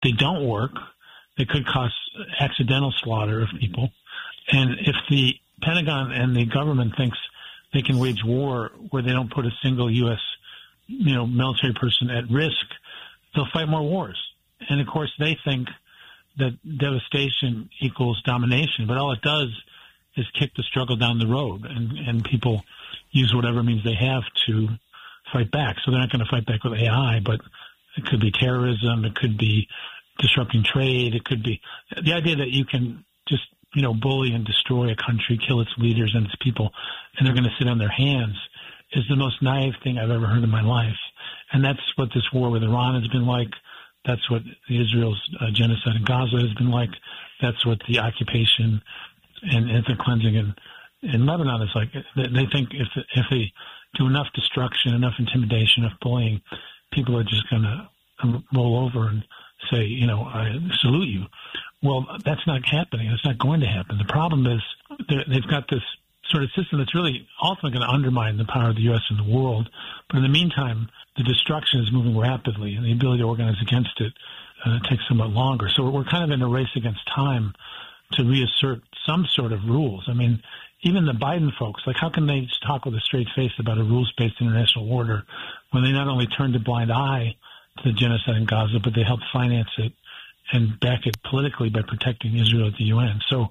they don't work. They could cause accidental slaughter of people. And if the Pentagon and the government thinks they can wage war where they don't put a single U.S. Military person at risk, they'll fight more wars. And of course, they think that devastation equals domination, but all it does is kick the struggle down the road, and people use whatever means they have to fight back. So they're not going to fight back with AI, but it could be terrorism, it could be disrupting trade, it could be the idea that you can just bully and destroy a country, kill its leaders and its people, and they're going to sit on their hands is the most naive thing I've ever heard in my life. And that's what this war with Iran has been like. That's what Israel's genocide in Gaza has been like. That's what the occupation and ethnic cleansing in Lebanon is like. They think if they do enough destruction, enough intimidation, enough bullying, people are just going to roll over and say, I salute you. Well, that's not happening. It's not going to happen. The problem is they've got this sort of system that's really ultimately going to undermine the power of the U.S. in the world. But in the meantime, the destruction is moving rapidly, and the ability to organize against it takes somewhat longer. So we're kind of in a race against time to reassert some sort of rules. I mean, even the Biden folks, like, how can they just talk with a straight face about a rules-based international order when they not only turned a blind eye to the genocide in Gaza, but they helped finance it and back it politically by protecting Israel at the UN. So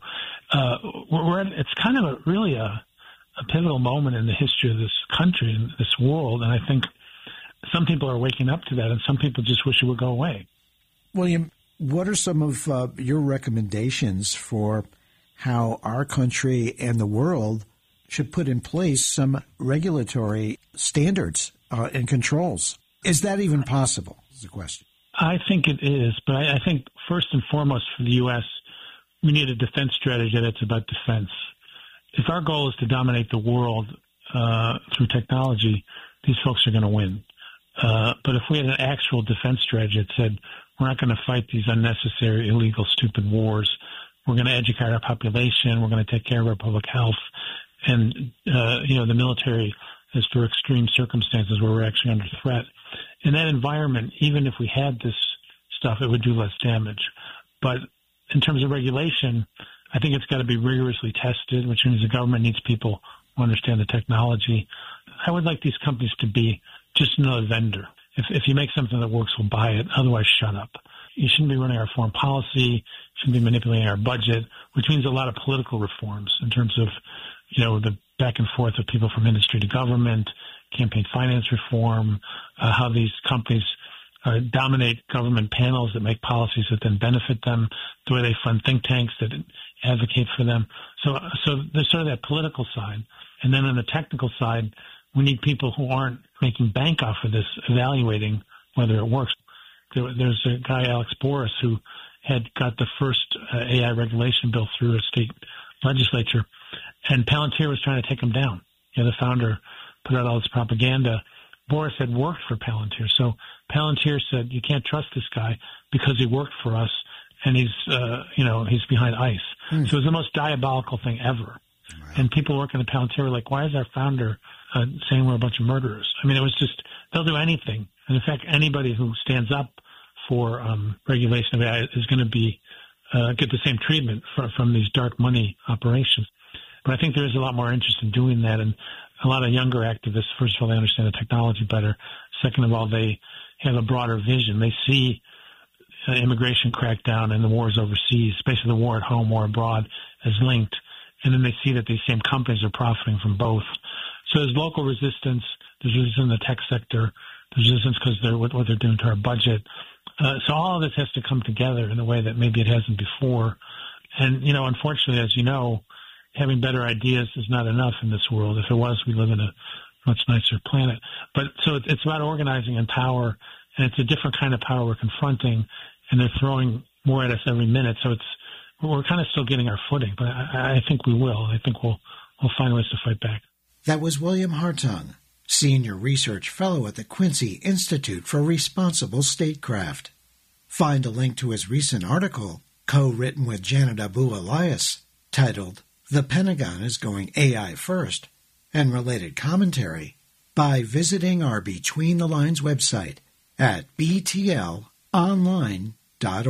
it's kind of really a pivotal moment in the history of this country and this world, and I think some people are waking up to that, and some people just wish it would go away. William, what are some of your recommendations for how our country and the world should put in place some regulatory standards and controls? Is that even possible, is the question. I think it is, but I think first and foremost for the U.S., we need a defense strategy that's about defense. If our goal is to dominate the world through technology, these folks are going to win. But if we had an actual defense strategy that said, we're not going to fight these unnecessary, illegal, stupid wars, we're going to educate our population, we're going to take care of our public health, and, the military is for extreme circumstances where we're actually under threat. In that environment, even if we had this stuff, it would do less damage. But in terms of regulation, I think it's got to be rigorously tested, which means the government needs people who understand the technology. I would like these companies to be just another vendor. If you make something that works, we'll buy it. Otherwise, shut up. You shouldn't be running our foreign policy. You shouldn't be manipulating our budget, which means a lot of political reforms in terms of, the back and forth of people from industry to government, campaign finance reform, how these companies dominate government panels that make policies that then benefit them, the way they fund think tanks that advocate for them. So there's sort of that political side. And then on the technical side, we need people who aren't making bank off of this, evaluating whether it works. There's a guy, Alex Boris, who had got the first AI regulation bill through a state legislature, and Palantir was trying to take him down. The founder put out all this propaganda. Boris had worked for Palantir, so Palantir said, you can't trust this guy because he worked for us, and he's behind ICE. So it was the most diabolical thing ever. Wow. And people working at Palantir were like, why is our founder saying we're a bunch of murderers? I mean, it was just, they'll do anything. And in fact, anybody who stands up for regulation of AI is going to be get the same treatment from these dark money operations. But I think there is a lot more interest in doing that, and a lot of younger activists, first of all, they understand the technology better. Second of all, they have a broader vision. They see immigration crackdown and the wars overseas, basically the war at home, war abroad, as linked. And then they see that these same companies are profiting from both. So there's local resistance. There's resistance in the tech sector. There's resistance because they're what they're doing to our budget. So all of this has to come together in a way that maybe it hasn't before. And, unfortunately, as you know, having better ideas is not enough in this world. If it was, we'd live in a much nicer planet. But so it's about organizing and power, and it's a different kind of power we're confronting, and they're throwing more at us every minute. So we're kind of still getting our footing, but I think we will. I think we'll find ways to fight back. That was William Hartung, Senior Research Fellow at the Quincy Institute for Responsible Statecraft. Find a link to his recent article, co-written with Janet Abu Elias, titled The Pentagon is Going AI First, and related commentary by visiting our Between the Lines website at btlonline.org.